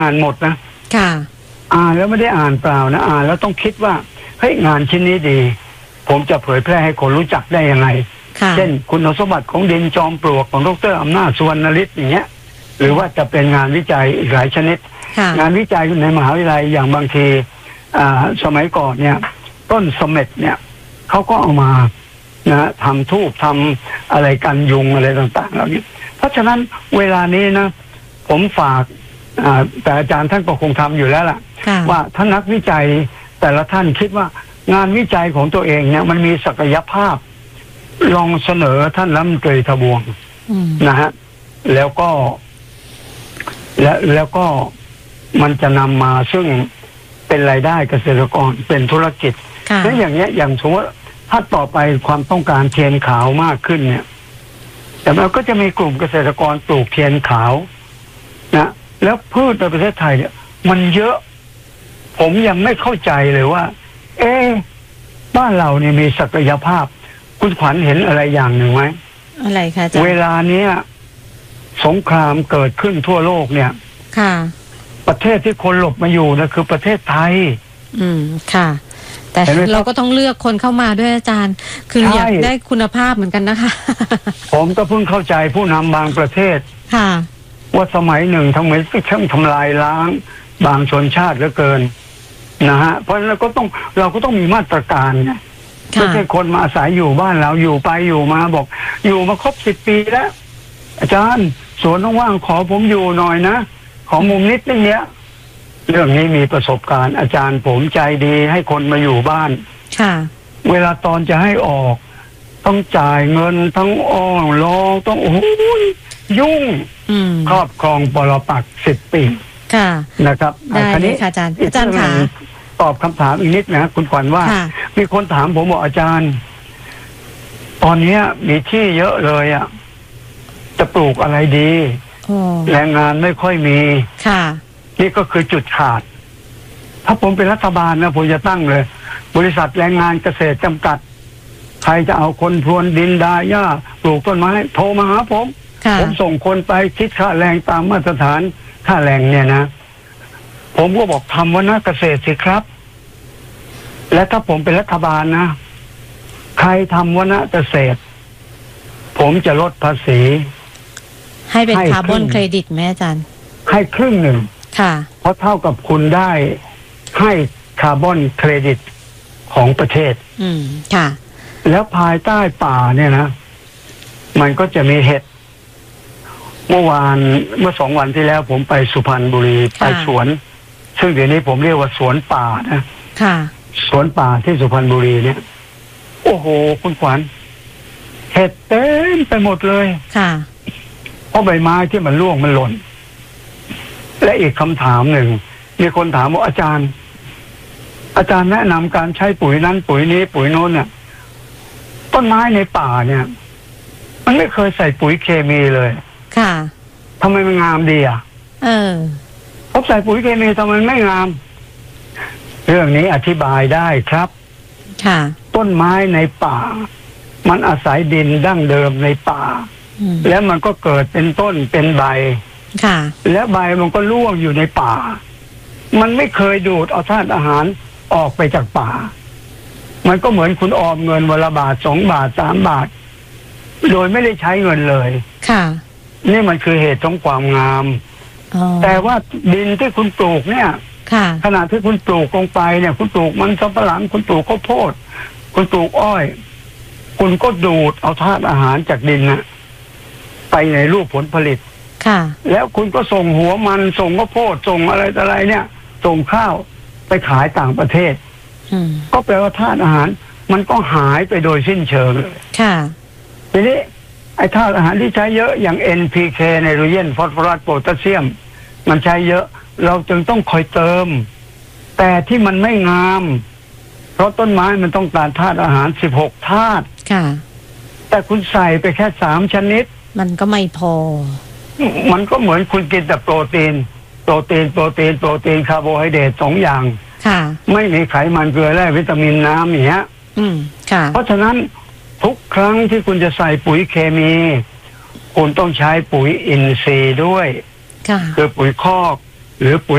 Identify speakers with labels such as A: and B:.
A: อ่านหมดนะ
B: ค่ะ
A: อ่านแล้วไม่ได้อ่านเปล่านะอ่านแล้วต้องคิดว่าเฮ้ยงานชิ้นนี้ดีผมจะเผยแพร่ให้คนรู้จักได้ยังไงเช่นคุณสมบัติของดินจอมปลวกของดร.อำนาจสุวรรณฤทธิ์อย่างเงี้ยหรือว่าจะเป็นงานวิจัยอีกหลายชนิดงานวิจัยในมหาวิทยาลัยอย่างบางทีสมัยก่อนเนี่ยต้นเสม็ดเนี่ยเขาก็เอามานะทำทูบทำอะไรกันยุงอะไรต่างๆเหล่านี้เพราะฉะนั้นเวลานี้นะผมฝากแต่อาจารย์ท่านก็คงทำอยู่แล้วล่ะว่าท่านนักวิจัยแต่ละท่านคิดว่างานวิจัยของตัวเองเนี่ยมันมีศักยภาพลองเสนอท่านรัฐมนตรีทบวงนะฮะแล้วก็มันจะนำมาซึ่งเป็นรายได้เกษตรกรเป็นธุรกิจและอย่างเงี้ยอย่างสมมติถ้าต่อไปความต้องการเทียนขาวมากขึ้นเนี่ยแต่มันก็จะมีกลุ่มเกษตรกรปลูกเทียนขาวนะแล้วพืชในประเทศไทยเนี่ยมันเยอะผมยังไม่เข้าใจเลยว่าบ้านเราเนี่ยมีศักยภาพคุณขวัญเห็นอะไรอย่างหนึ่งไหม
B: อะไรคะอาจารย์
A: เวลานี้สงครามเกิดขึ้นทั่วโลกเนี่ย
B: ค่ะ
A: ประเทศที่คนหลบมาอยู่นะคือประเทศไทย
B: ค่ะแต่เราก็ต้องเลือกคนเข้ามาด้วยอาจารย์คืออยากได้คุณภาพเหมือนกันนะคะ
A: ผมก็เพิ่งเข้าใจผู้นำบางประเทศ
B: ค่ะ
A: ว่าสมัยหนึ่งทำไมช่างทำลายล้างบางชนชาติเหลือเกินนะฮะเพราะฉะนั้นเราก็ต้องมีมาตรการไงไม่ใช่คนมาอาศัยอยู่บ้านเราอยู่ไปอยู่มาบอกอยู่มาครบ10 ปีแล้วอาจารย์สวนว่างๆขอผมอยู่หน่อยนะขอมุมนิดนึงเนี้ยเรื่องนี้มีประสบการณ์อาจารย์ผมใจดีให้คนมาอยู่บ้าน
B: ค่ะ
A: เวลาตอนจะให้ออกต้องจ่ายเงินทั้งรอต้องโอ้ยยุ่งครอบครองปรปักษ์10 ปี
B: ค่ะ
A: นะครับ
B: ได้เลยค่ะอาจารย์ค่ะ
A: ตอบคำถามอีกนิดนะคุณขวัญว่ามีคนถามผมบอกอาจารย์ตอนนี้มีที่เยอะเลยจะปลูกอะไรดีแรงงานไม่ค่อยมี
B: ค่ะ
A: นี่ก็คือจุดขาดถ้าผมเป็นรัฐบาลนะผมจะตั้งเลยบริษัทแรงงานเกษตรจำกัดใครจะเอาคนพรวนดินดาหญ้าปลูกต้นไม้โทรมาหาผมส่งคนไปคิดค่าแรงตามมาตรฐานค่าแรงเนี่ยนะผมก็บอกทำวนาเกษตรสิครับและถ้าผมเป็นรัฐบาลนะใครทำวนาเกษตรผมจะลดภาษี
B: ให้เป็นคาร์บอนเครดิตไหมอาจารย์
A: ให้1/2
B: ค่ะ
A: เพราะเท่ากับคุณได้ให้คาร์บอนเครดิตของประเทศ
B: ค่ะ
A: แล้วภายใต้ป่าเนี่ยนะมันก็จะมีเห็ดเมื่อ2 วันที่แล้วผมไปสุพรรณบุรีไปสวนซึ่งเดี๋ยวนี้ผมเรียกว่าสวนป่านะ
B: ค่ะ
A: สวนป่าที่สุพรรณบุรีเนี่ยโอ้โหคุณขวัญเห็ดเต็มไปหมดเลย
B: ค่ะ
A: เพราะใบไม้ที่มันร่วงมันหล่นและอีกคำถามหนึ่งมีคนถามว่าอาจารย์แนะนำการใช้ปุ๋ยนั้นปุ๋ยนี้ปุ๋ยโน้นเนี่ยต้นไม้ในป่าเนี่ยมันไม่เคยใส่ปุ๋ยเคมีเลย
B: ค่ะ
A: ทำไมมันงามดีพอใส่ปุ๋ยเคมีทำไมไม่งามเรื่องนี้อธิบายได้ครับ
B: ค่ะ
A: ต้นไม้ในป่ามันอาศัยดินดั้งเดิมในป่าแล้วมันก็เกิดเป็นต้นเป็นใบ
B: ค่ะ
A: แล้วใบมันก็ร่วงอยู่ในป่ามันไม่เคยดูดเอาธาตุอาหารออกไปจากป่ามันก็เหมือนคุณออมเงินวันละบาท2 บาท3 บาทโดยไม่ได้ใช้เงินเลย
B: ค่ะ
A: นี่มันคือเหตุของความงามแต่ว่าดินที่คุณปลูกเนี่ยขณะที่คุณปลูกลงไปเนี่ยคุณปลูกมันสำปะหลังคุณปลูกข้าวโพดคุณปลูกอ้อยคุณก็ดูดเอาธาตุอาหารจากดินนะไปในรูปผลผลิตแล้วคุณก็ส่งหัวมันส่งข้าวโพดส่งอะไรเนี่ยส่งข้าวไปขายต่างประเทศก็แปลว่าธาตุอาหารมันก็หายไปโดยสิ้นเชิงเลยทีนี้ไอ้ธาตุอาหารที่ใช้เยอะอย่าง NPK ไนโตรเจนฟอสฟอรัสโพแทสเซียมมันใช้เยอะเราจึงต้องคอยเติมแต่ที่มันไม่งามเพราะต้นไม้มันต้องการธาตุอาหาร16 ธาตุแต่คุณใส่ไปแค่3 ชนิด
B: มันก็ไม่พอ
A: มันก็เหมือนคุณกินแต่โปรตีนคาร์โบไฮเดรต2 อย่างไม่มีไขมันเกลือแร่วิตามินน้ำอย่างเงี้ยเพราะฉะนั้นทุกครั้งที่คุณจะใส่ปุ๋ยเคมีคุณต้องใช้ปุ๋ยอินทรีย์ด้วยคือปุ๋ยคอกหรือปุ๋ย